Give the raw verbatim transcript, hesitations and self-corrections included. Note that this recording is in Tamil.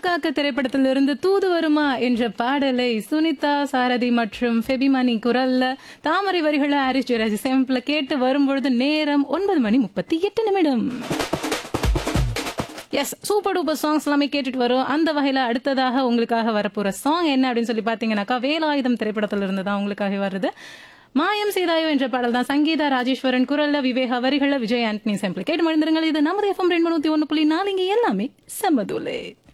காக்க திரைப்படத்திலிருந்து தூது வருமா என்ற பாடலை சுனிதா சாரதி மற்றும் ஃபெபிமணி குரல்ல தாமரை வரிகளை ஹாரிஸ் ஜெயராஜ் சேமிப்புல கேட்டு வரும்பொழுது நேரம் ஒன்பது மணி முப்பத்தி எட்டு நிமிடம். எஸ், சூப்பர் டூப்பர் சாங்ஸ் எல்லாமே கேட்டுட்டு வரும். அந்த வகையில அடுத்ததாக உங்களுக்காக வரப்போற சாங் என்ன அப்படின்னு சொல்லி பாத்தீங்கன்னாக்கா, வேலாயுதம் திரைப்படத்துல இருந்து தான் உங்களுக்காக வருது. மாயம் செய்தாயோ என்ற பாடல் தான். சங்கீதா ராஜேஸ்வரன் குரல்ல, விவேகா வரிகள, விஜய் ஆண்டனி சாம்பிள் கேட்டு மழுந்துருங்கள். இது நமது எஃப்எம் ரெண்டு நூத்தி ஒன்னு புள்ளி நாலு. இங்க எல்லாமே செம்மதுலே.